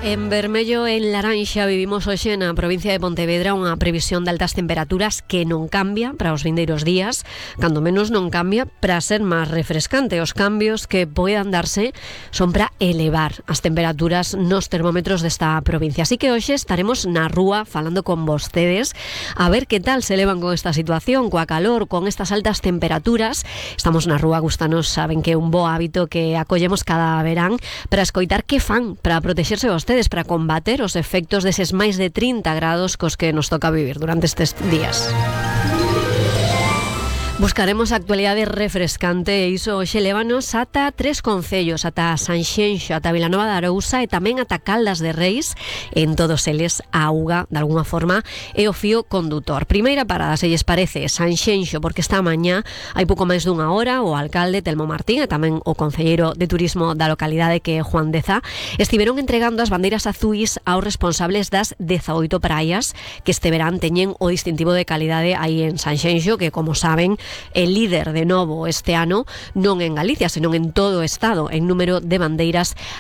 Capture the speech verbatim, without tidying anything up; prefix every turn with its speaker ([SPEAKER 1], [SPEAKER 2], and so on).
[SPEAKER 1] En vermello e en laranxa vivimos hoxe na provincia de Pontevedra unha previsión de altas temperaturas que non cambia para os vindeiros días, cando menos non cambia para ser máis refrescante. Os cambios que poidan darse son para elevar as temperaturas nos termómetros desta provincia. Así que hoxe estaremos na rúa falando con vostedes a ver que tal se elevan con esta situación, coa calor, con estas altas temperaturas. Estamos na rúa, gustanos, saben que é un bo hábito que acollemos cada verán para escoitar que fan para protexerse vostedes, para combater os efectos deses máis de trinta grados cos que nos toca vivir durante estes días. Buscaremos a actualidade refrescante e iso hoxe lévanos ata tres concellos, ata Sanxenxo, ata Vilanova de Arousa e tamén ata Caldas de Reis. En todos eles a auga, de alguna forma, é o fío condutor. Primeira parada, se lles parece, Sanxenxo, porque esta mañá hai pouco máis dunha hora o alcalde Telmo Martín e tamén o concelleiro de turismo da localidade, que é Juan Deza, estiveron entregando as bandeiras azuis aos responsables das dezaoito praias que este verán teñen o distintivo de calidade aí en Sanxenxo, que, como saben, el líder de novo este ano, non en Galicia, senón en todo o estado, en número de bandeiras